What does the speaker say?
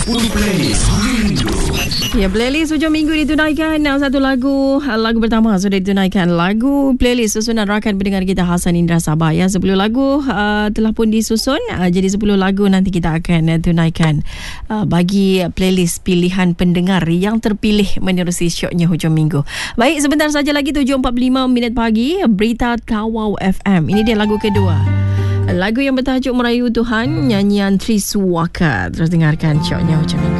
10 playlist hujung minggu. Ya, playlist hujung minggu ditunaikan. Satu lagu pertama sudah ditunaikan. Lagu playlist susunan rakan pendengar kita Hasan Indra Sabah. Ya, 10 lagu telah pun disusun. Jadi 10 lagu nanti kita akan tunaikan bagi playlist pilihan pendengar yang terpilih menerusi syoknya hujung minggu. Baik, sebentar saja lagi 7.45 minit pagi, Berita Tawau FM. Ini dia lagu kedua. Lagu yang bertajuk Merayu Tuhan, nyanyian Triswaka. Terus dengarkan syoknya hujung minggu.